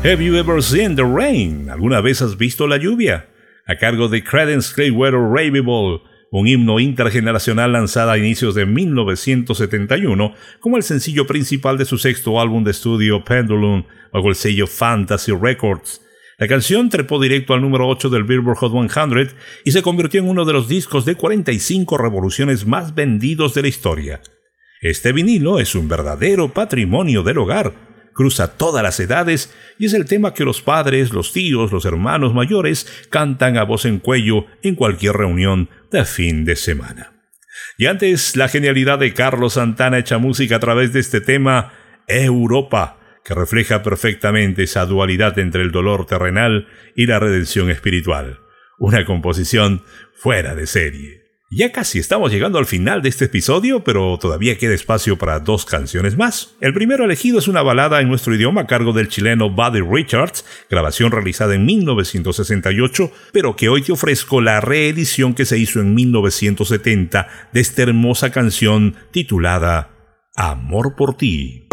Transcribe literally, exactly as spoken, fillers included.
Have You Ever Seen the Rain? ¿Alguna vez has visto la lluvia? A cargo de Creedence Clearwater Revival, un himno intergeneracional lanzado a inicios de mil novecientos setenta y uno como el sencillo principal de su sexto álbum de estudio Pendulum, bajo el sello Fantasy Records. La canción trepó directo al número ocho del Billboard Hot cien y se convirtió en uno de los discos de cuarenta y cinco revoluciones más vendidos de la historia. Este vinilo es un verdadero patrimonio del hogar. Cruza todas las edades y es el tema que los padres, los tíos, los hermanos mayores cantan a voz en cuello en cualquier reunión de fin de semana. Y antes, la genialidad de Carlos Santana hecha música a través de este tema, Europa, que refleja perfectamente esa dualidad entre el dolor terrenal y la redención espiritual. Una composición fuera de serie. Ya casi estamos llegando al final de este episodio, pero todavía queda espacio para dos canciones más. El primero elegido es una balada en nuestro idioma a cargo del chileno Buddy Richards, grabación realizada en mil novecientos sesenta y ocho, pero que hoy te ofrezco la reedición que se hizo en mil novecientos setenta de esta hermosa canción titulada Amor por ti.